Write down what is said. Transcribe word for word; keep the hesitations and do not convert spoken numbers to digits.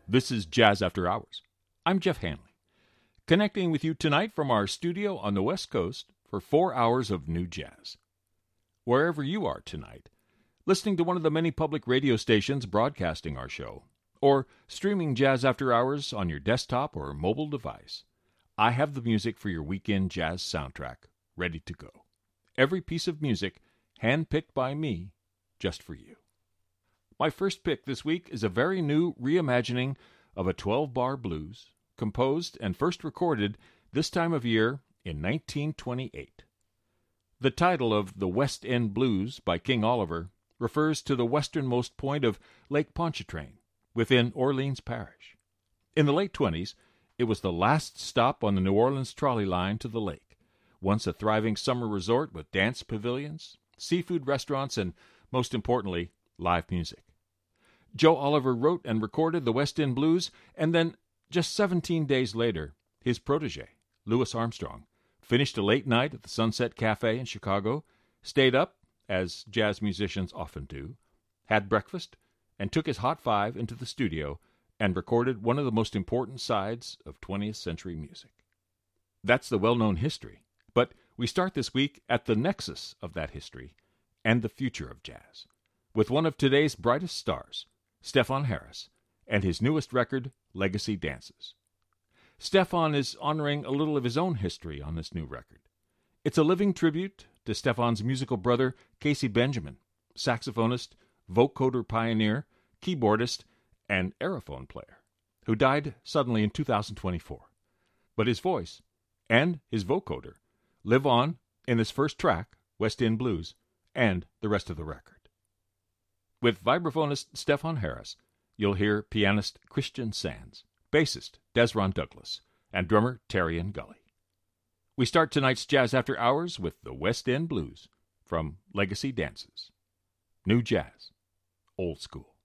This is Jazz After Hours. I'm Jeff Hanley, connecting with you tonight from our studio on the West Coast for four hours of new jazz. Wherever you are tonight, listening to one of the many public radio stations broadcasting our show, or streaming Jazz After Hours on your desktop or mobile device, I have the music for your weekend jazz soundtrack ready to go. Every piece of music handpicked by me just for you. My first pick this week is a very new reimagining of a twelve-bar blues, composed and first recorded this time of year in nineteen twenty-eight. The title of The West End Blues by King Oliver refers to the westernmost point of Lake Pontchartrain, within Orleans Parish. In the late twenties, it was the last stop on the New Orleans trolley line to the lake, once a thriving summer resort with dance pavilions, seafood restaurants, and, most importantly, live music. Joe Oliver wrote and recorded the West End Blues, and then, just seventeen days later, his protege, Louis Armstrong, finished a late night at the Sunset Cafe in Chicago, stayed up, as jazz musicians often do, had breakfast, and took his Hot Five into the studio and recorded one of the most important sides of twentieth century music. That's the well-known history, but we start this week at the nexus of that history and the future of jazz, with one of today's brightest stars, Stefon Harris, and his newest record, Legacy Dances. Stefon is honoring a little of his own history on this new record. It's a living tribute to Stefon's musical brother, Casey Benjamin, saxophonist, vocoder pioneer, keyboardist, and aerophone player, who died suddenly in two thousand twenty-four. But his voice and his vocoder live on in this first track, West End Blues, and the rest of the record. With vibraphonist Stefon Harris, you'll hear pianist Christian Sands, bassist Desron Douglas, and drummer Terrian Gully. We start tonight's Jazz After Hours with the West End Blues from Legacy Dances. New jazz, old school.